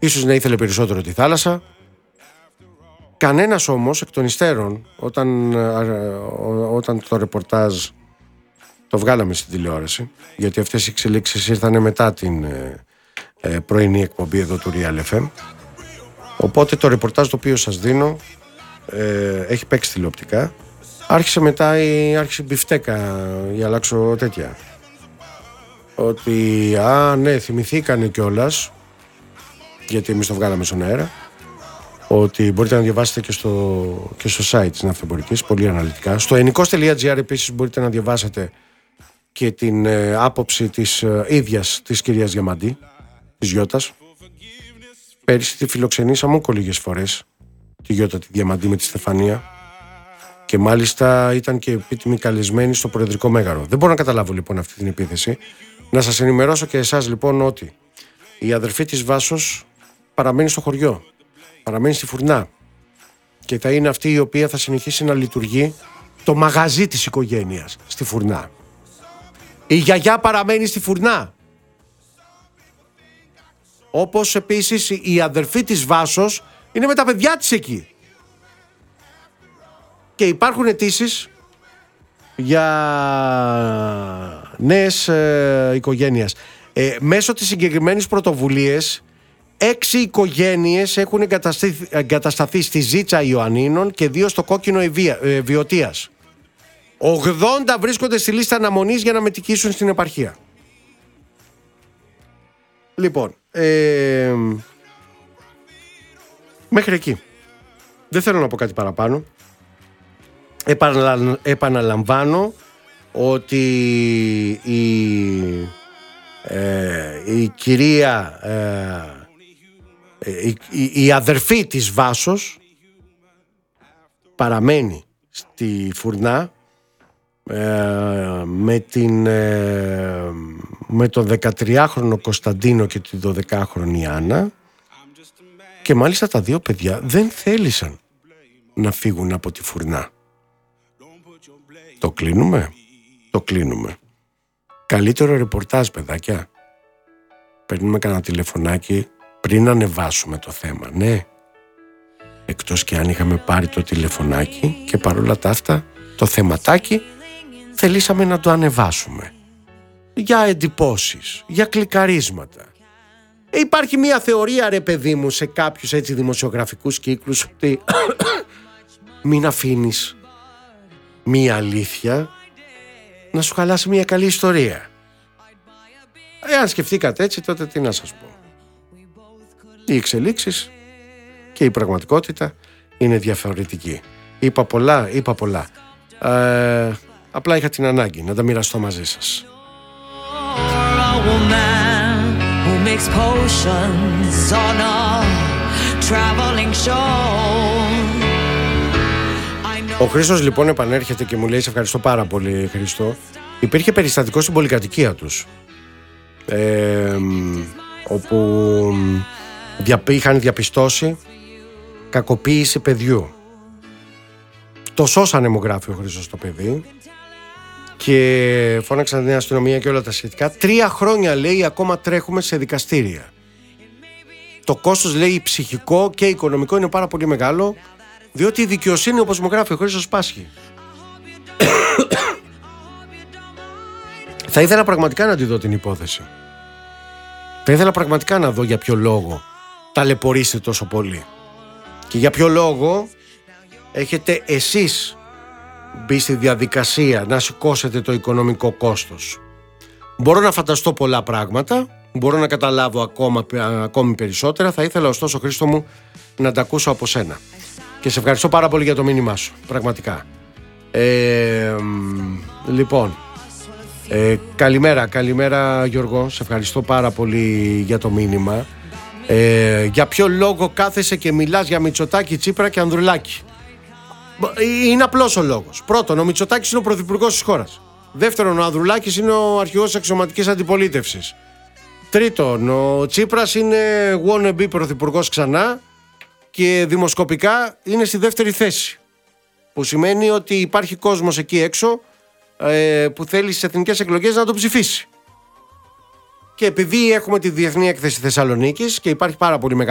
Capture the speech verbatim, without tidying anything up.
Ίσως να ήθελε περισσότερο τη θάλασσα. Κανένας όμως εκ των υστέρων, όταν, όταν το ρεπορτάζ το βγάλαμε στην τηλεόραση, γιατί αυτές οι εξελίξεις ήρθαν μετά την ε, ε, πρωινή εκπομπή εδώ του Real εφ εμ, οπότε το ρεπορτάζ το οποίο σας δίνω ε, έχει παίξει τηλεοπτικά. Άρχισε μετά η, άρχισε η μπιφτέκα, για αλλάξω τέτοια, ότι α ναι θυμηθήκανε κιόλας, γιατί εμείς το βγάλαμε στον αέρα, ότι μπορείτε να διαβάσετε και στο, και στο site της Ναυτεμπορικής, πολύ αναλυτικά. Στο ενικός τελεία τζι άρ επίσης μπορείτε να διαβάσετε και την ε, άποψη της ε, ίδιας της κυρίας Διαμαντή, της Γιώτας. Πέρυσι τη φιλοξενήσαμε όκο λίγες φορές, τη Γιώτα τη Διαμαντή με τη Στεφανία, και μάλιστα ήταν και επίτιμη καλεσμένη στο Προεδρικό Μέγαρο. Δεν μπορώ να καταλάβω λοιπόν αυτή την επίθεση. Να σας ενημερώσω και εσάς λοιπόν ότι η αδερφή της Βάσος παραμένει στο χωριό, παραμένει στη Φουρνά, και θα είναι αυτή η οποία θα συνεχίσει να λειτουργεί το μαγαζί της οικογένειας στη Φουρνά. Η γιαγιά παραμένει στη Φουρνά. Όπως επίσης η αδερφή της Βάσος είναι με τα παιδιά της εκεί. Και υπάρχουν αιτήσεις για νέες ε, οικογένειες. Ε, μέσω της συγκεκριμένης πρωτοβουλίας, έξι οικογένειες έχουν εγκατασταθεί, εγκατασταθεί στη Ζήτσα Ιωαννίνων και δύο στο Κόκκινο Ευεία, ε, Βιωτίας. ογδόντα βρίσκονται στη λίστα αναμονής για να μετικήσουν στην επαρχία. Λοιπόν, ε, μέχρι εκεί. Δεν θέλω να πω κάτι παραπάνω. Επαναλα... Επαναλαμβάνω ότι η, ε, η κυρία, ε, η, η, η αδερφή της Βάσος παραμένει στη Φουρνά ε, με, την, ε, με τον δεκατριάχρονο Κωνσταντίνο και τη δωδεκάχρονη Άννα, και μάλιστα τα δύο παιδιά δεν θέλησαν να φύγουν από τη Φουρνά. Το κλείνουμε, το κλείνουμε. Καλύτερο ρεπορτάζ, παιδάκια. Παίρνουμε κανένα τηλεφωνάκι πριν ανεβάσουμε το θέμα, ναι. Εκτός και αν είχαμε πάρει το τηλεφωνάκι και παρόλα τα αυτά το θεματάκι θελήσαμε να το ανεβάσουμε. Για εντυπώσεις, για κλικαρίσματα. Ε, υπάρχει μια θεωρία, ρε παιδί μου, σε κάποιους έτσι δημοσιογραφικούς κύκλους, ότι μην αφήνεις μία αλήθεια να σου χαλάσει μία καλή ιστορία. Εάν σκεφτήκατε έτσι, τότε τι να σας πω. Οι εξελίξεις και η πραγματικότητα είναι διαφορετική. Είπα πολλά, είπα πολλά. Ε, απλά είχα την ανάγκη να τα μοιραστώ μαζί σας. Ο Χρήστος λοιπόν επανέρχεται και μου λέει: σε ευχαριστώ πάρα πολύ, Χρήστο. Υπήρχε περιστατικό στην πολυκατοικία τους, ε, όπου είχαν διαπιστώσει κακοποίηση παιδιού. Το σώσανε, μου γράφει ο Χρήστος, το παιδί, και φώναξαν την αστυνομία και όλα τα σχετικά. Τρία χρόνια, λέει, ακόμα τρέχουμε σε δικαστήρια. Το κόστος, λέει, ψυχικό και οικονομικό είναι πάρα πολύ μεγάλο, διότι η δικαιοσύνη, όπως μου γράφει ο Χρήστος, πάσχει. Θα ήθελα πραγματικά να τη δω την υπόθεση. Θα ήθελα πραγματικά να δω για ποιο λόγο ταλαιπωρείστε τόσο πολύ και για ποιο λόγο έχετε εσείς μπει στη διαδικασία να σηκώσετε το οικονομικό κόστος. Μπορώ να φανταστώ πολλά πράγματα, μπορώ να καταλάβω ακόμα, ακόμη περισσότερα. Θα ήθελα ωστόσο, Χρήστο μου, να τα ακούσω από σένα. Και σε ευχαριστώ πάρα πολύ για το μήνυμά σου, πραγματικά. Ε, λοιπόν, ε, καλημέρα, καλημέρα Γιώργο, σε ευχαριστώ πάρα πολύ για το μήνυμα. Ε, για ποιο λόγο κάθεσαι και μιλάς για Μητσοτάκη, Τσίπρα και Ανδρουλάκη? Είναι απλός ο λόγος. Πρώτον, ο Μητσοτάκης είναι ο πρωθυπουργός της χώρας. Δεύτερον, ο Ανδρουλάκης είναι ο αρχηγός της αξιωματικής αντιπολίτευσης. Τρίτον, ο Τσίπρας είναι wannabe πρωθυπουργός ξανά και δημοσκοπικά είναι στη δεύτερη θέση. Που σημαίνει ότι υπάρχει κόσμος εκεί έξω ε, που θέλει στις εθνικές εκλογές να το ψηφίσει. Και επειδή έχουμε τη Διεθνή Έκθεση Θεσσαλονίκης και υπάρχει πάρα πολύ μεγάλη